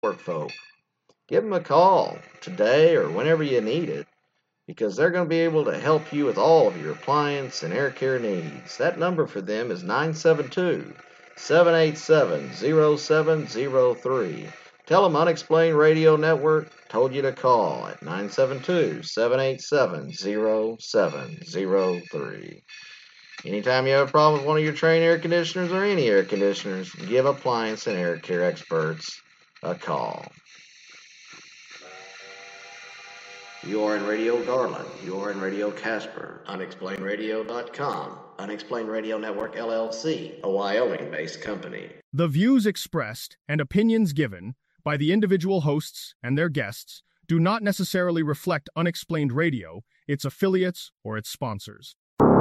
folk. Give them a call today or whenever you need it, because they're going to be able to help you with all of your appliance and air care needs. That number for them is 972-787-0703. Tell them Unexplained Radio Network told you to call at 972-787-0703. Anytime you have a problem with one of your Trane air conditioners or any air conditioners, give appliance and air care experts a call. You are in Radio Garland. You are in Radio Casper. UnexplainedRadio.com. Unexplained Radio Network, LLC, a Wyoming-based company. The views expressed and opinions given by the individual hosts and their guests do not necessarily reflect Unexplained Radio, its affiliates, or its sponsors.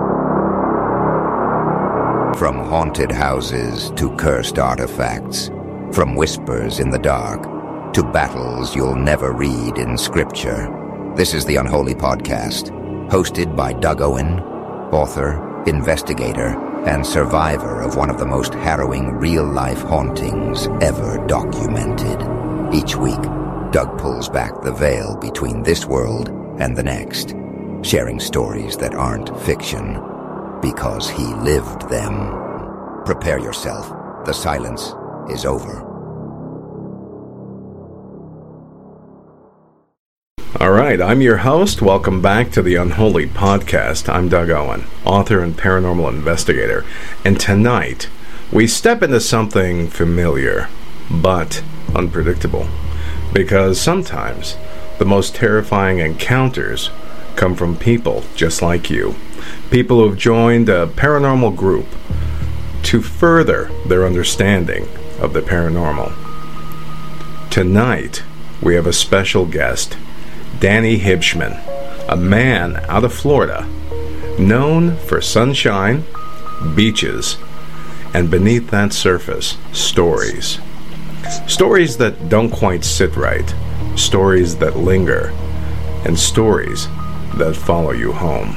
From haunted houses to cursed artifacts, from whispers in the dark to battles you'll never read in scripture. This is the Unholy Podcast, hosted by Doug Owen, author, investigator, and survivor of one of the most harrowing real-life hauntings ever documented. Each week, Doug pulls back the veil between this world and the next, sharing stories that aren't fiction, because he lived them. Prepare yourself. The silence is over. All right, I'm your host. Welcome back to the Unholy Podcast. I'm Doug Owen, author and paranormal investigator. And tonight, we step into something familiar, but unpredictable. Because sometimes, the most terrifying encounters come from people just like you. People who have joined a paranormal group to further their understanding of the paranormal. Tonight, we have a special guest, Danny Hibshman, a man out of Florida, known for sunshine, beaches, and beneath that surface, stories. Stories that don't quite sit right, stories that linger, and stories that follow you home.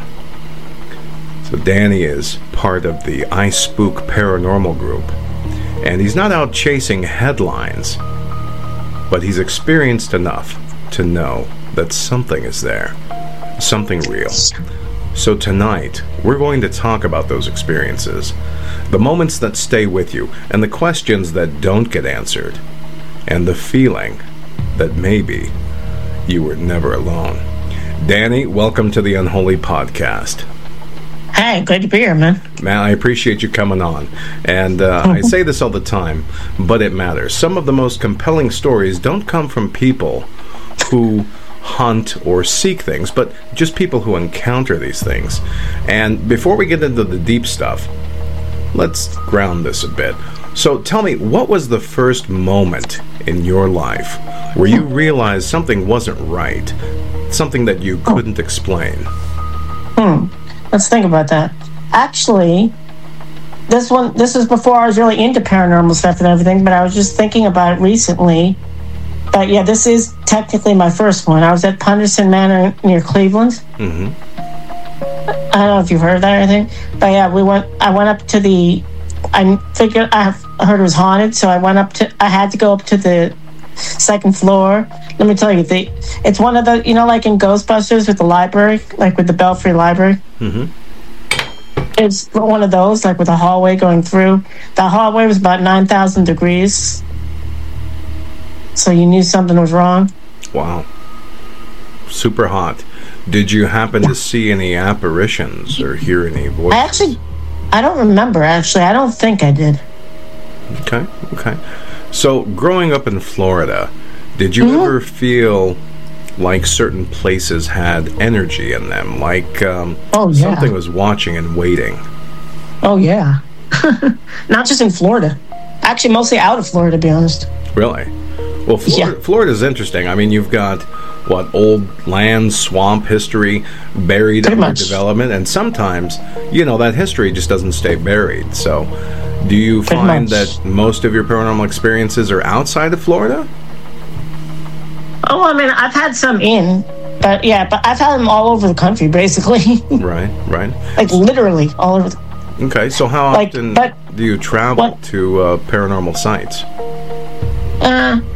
So Danny is part of the I Spook Paranormal Group, and he's not out chasing headlines, but he's experienced enough to know that something is there, something real. So tonight, we're going to talk about those experiences, the moments that stay with you, and the questions that don't get answered, and the feeling that maybe you were never alone. Danny, welcome to the Unholy Podcast. Hey, good to be here, man. Man, I appreciate you coming on. And I say this all the time, but it matters. Some of the most compelling stories don't come from people who hunt or seek things, but just people who encounter these things. And before we get into the deep stuff, let's ground this a bit. So tell me, what was the first moment in your life where you realized something wasn't right, something that you couldn't explain? Let's think about that. Actually, this is before I was really into paranormal stuff and everything, but I was just thinking about it recently. But yeah, this is technically my first one. I was at Punderson Manor near Cleveland. Mm-hmm. I don't know if you've heard of that or anything, but yeah, I went up to the. I figured I heard it was haunted, so I had to go up to the second floor. Let me tell you, it's one of the, like in Ghostbusters with the library, like with the Belfry Library. Mm-hmm. It's one of those, like with a hallway going through. The hallway was about 9,000 degrees. So you knew something was wrong. Wow. Super hot. Did you happen to see any apparitions or hear any voices? I don't remember, actually. I don't think I did. Okay. So, growing up in Florida, did you ever feel like certain places had energy in them? Like something was watching and waiting? Oh, yeah. Not just in Florida. Actually, mostly out of Florida, to be honest. Really? Well, Florida's interesting. I mean, you've got, old land, swamp history buried under development, and sometimes, that history just doesn't stay buried. So, do you find that most of your paranormal experiences are outside of Florida? Oh, I mean, I've had some but I've had them all over the country, basically. Right. Like, literally all over Okay, so how often do you travel to paranormal sites?